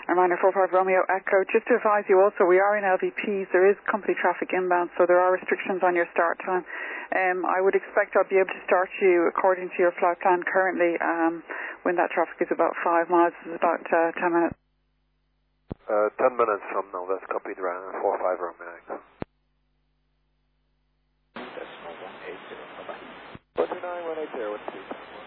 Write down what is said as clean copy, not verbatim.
Arminer 45 Romeo Echo. Just to advise you also, we are in LVPs. There is company traffic inbound, so there are restrictions on your start time. I would expect I'll be able to start you according to your flight plan currently when that traffic is about 5 miles. It's about 10 minutes. 10 minutes from now, that's copied, Ryanair 45 Romeo Echo. Decimal 180, bye-bye. 429, 180, what's the